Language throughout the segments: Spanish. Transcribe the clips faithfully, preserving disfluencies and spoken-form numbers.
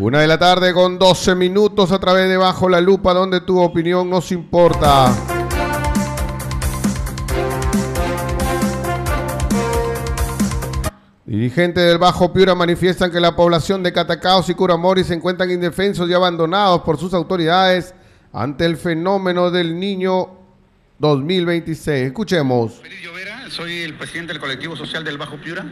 Una de la tarde con doce minutos a través de Bajo la Lupa, donde tu opinión nos importa. Dirigentes del Bajo Piura manifiestan que la población de Catacaos y Curamori se encuentran indefensos y abandonados por sus autoridades ante el fenómeno del Niño dos mil veintiséis. Escuchemos. Feliz Llovera, soy el presidente del colectivo social del Bajo Piura.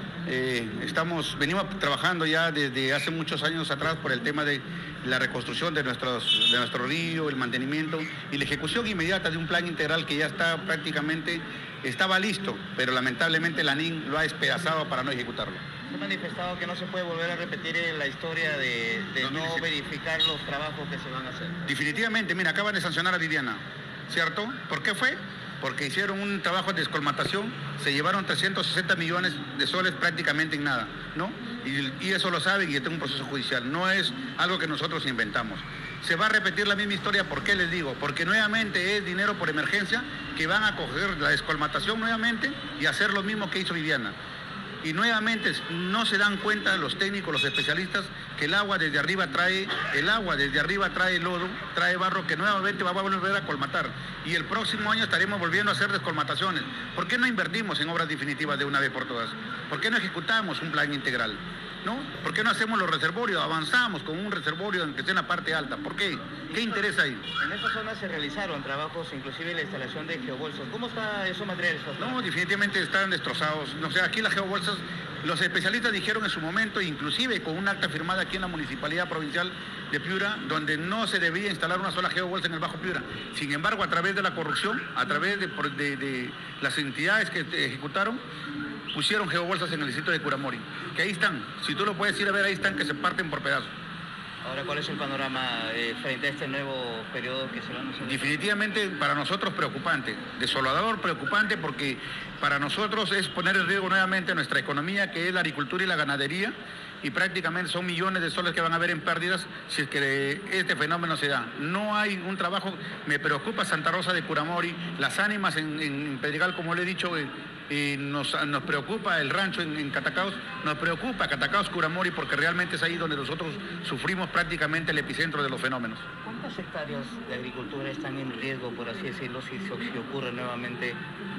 Eh, estamos, venimos trabajando ya desde hace muchos años atrás por el tema de la reconstrucción de, nuestros, de nuestro río, el mantenimiento y la ejecución inmediata de un plan integral que ya está prácticamente, estaba listo, pero lamentablemente la N I N lo ha despedazado para no ejecutarlo. Se ha manifestado que no se puede volver a repetir la historia de, de no verificar los trabajos que se van a hacer. Definitivamente, mira, acaban de sancionar a Viviana, ¿cierto? ¿Por qué fue? Porque hicieron un trabajo de descolmatación, se llevaron trescientos sesenta millones de soles prácticamente en nada, ¿no? Y, y eso lo saben y está en un proceso judicial, no es algo que nosotros inventamos. Se va a repetir la misma historia, ¿por qué les digo? Porque nuevamente es dinero por emergencia que van a coger la descolmatación nuevamente y hacer lo mismo que hizo Viviana. Y nuevamente no se dan cuenta los técnicos, los especialistas, que el agua desde arriba trae, el agua desde arriba trae lodo, trae barro que nuevamente va a volver a colmatar. Y el próximo año estaremos volviendo a hacer descolmataciones. ¿Por qué no invertimos en obras definitivas de una vez por todas? ¿Por qué no ejecutamos un plan integral? ¿No? ¿Por qué no hacemos los reservorios? Avanzamos con un reservorio que esté en la parte alta. ¿Por qué? ¿Qué interés hay? En esta zona se realizaron trabajos, inclusive la instalación de geobolsas. ¿Cómo está esos materiales? No, definitivamente están destrozados. O sea, aquí las geobolsas, los especialistas dijeron en su momento, inclusive con un acta firmada aquí en la Municipalidad Provincial de Piura, donde no se debía instalar una sola geobolsa en el Bajo Piura. Sin embargo, a través de la corrupción, a través de, de, de las entidades que ejecutaron, pusieron geobolsas en el distrito de Curamori, que ahí están, si tú lo puedes ir a ver, ahí están, que se parten por pedazos. Ahora, ¿cuál es el panorama eh, frente a este nuevo periodo que se va a hacer? Definitivamente para nosotros preocupante, desolador, preocupante, porque para nosotros es poner en riesgo nuevamente nuestra economía, que es la agricultura y la ganadería, y prácticamente son millones de soles que van a haber en pérdidas si es que este fenómeno se da. No hay un trabajo, me preocupa Santa Rosa de Curamori, las ánimas en, en Pedregal, como le he dicho, eh, eh, nos, nos preocupa el rancho en, en Catacaos, nos preocupa Catacaos, Curamori, porque realmente es ahí donde nosotros sufrimos prácticamente el epicentro de los fenómenos. ¿Cuántas hectáreas de agricultura están en riesgo, por así decirlo, si, si ocurre nuevamente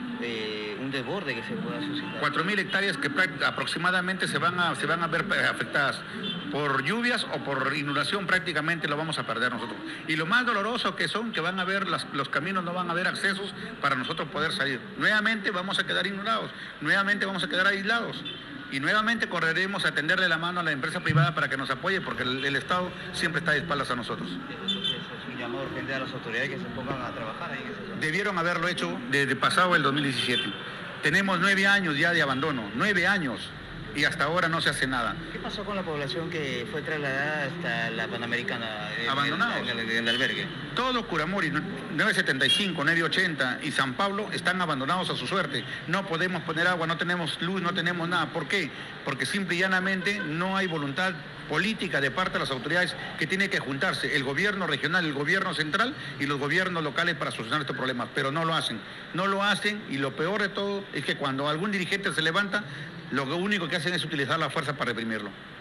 eh, un desborde que se pueda suscitar? cuatro mil hectáreas que aproximadamente se van a, se van a ver afectadas por lluvias o por inundación, prácticamente lo vamos a perder nosotros. Y lo más doloroso que son que van a haber, las, los caminos no van a haber accesos para nosotros poder salir. Nuevamente vamos a quedar inundados, nuevamente vamos a quedar aislados. Y nuevamente correremos a tenderle la mano a la empresa privada para que nos apoye, porque el, el Estado siempre está de espaldas a nosotros. Es un llamado urgente a las autoridades que se pongan a trabajar ahí en esa zona. Debieron haberlo hecho desde pasado el dos mil diecisiete. Tenemos nueve años ya de abandono, nueve años, y hasta ahora no se hace nada. ¿Qué pasó con la población que fue trasladada hasta la Panamericana? Abandonados. En el, en el, en el albergue. Todo Curamori, nueve setenta y cinco, nueve ochenta y San Pablo están abandonados a su suerte. No podemos poner agua, no tenemos luz, no tenemos nada. ¿Por qué? Porque simple y llanamente no hay voluntad política de parte de las autoridades, que tiene que juntarse el gobierno regional, el gobierno central y los gobiernos locales para solucionar estos problemas, pero no lo hacen. No lo hacen, y lo peor de todo es que cuando algún dirigente se levanta, lo único que hacen es utilizar la fuerza para reprimirlo.